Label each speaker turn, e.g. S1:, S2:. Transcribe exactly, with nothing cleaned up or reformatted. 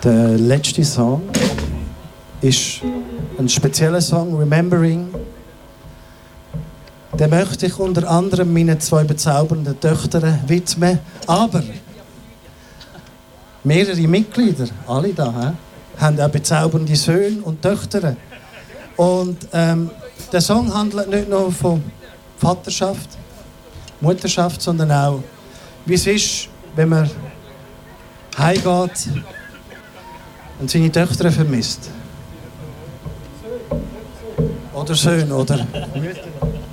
S1: Der letzte Song ist ein spezieller Song, Remembering. Den möchte ich unter anderem meinen zwei bezaubernden Töchtern widmen. Aber mehrere Mitglieder, alle da, he, haben auch bezaubernde Söhne und Töchter. Und ähm, der Song handelt nicht nur von Vaterschaft, Mutterschaft, sondern auch, wie es ist, wenn man heimgeht und seine Töchter vermisst. Oder Söhne, oder Mütter.